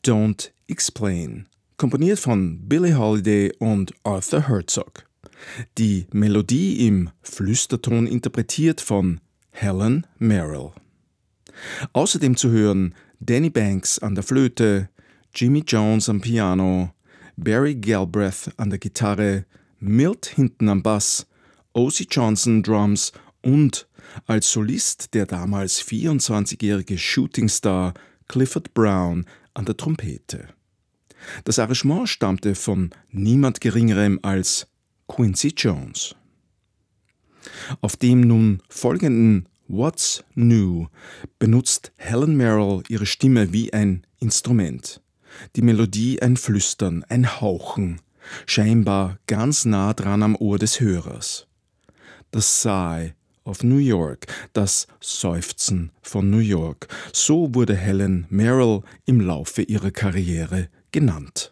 Don't Explain, komponiert von Billie Holiday und Arthur Herzog. Die Melodie im Flüsterton interpretiert von Helen Merrill. Außerdem zu hören Danny Banks an der Flöte, Jimmy Jones am Piano, Barry Galbraith an der Gitarre, Milt Hinton am Bass, O.C. Johnson Drums und als Solist der damals 24-jährige Shootingstar Clifford Brown an der Trompete. Das Arrangement stammte von niemand Geringerem als Quincy Jones. Auf dem nun folgenden What's New benutzt Helen Merrill ihre Stimme wie ein Instrument. Die Melodie ein Flüstern, ein Hauchen, scheinbar ganz nah dran am Ohr des Hörers. Das Sigh of New York, das Seufzen von New York, so wurde Helen Merrill im Laufe ihrer Karriere genannt.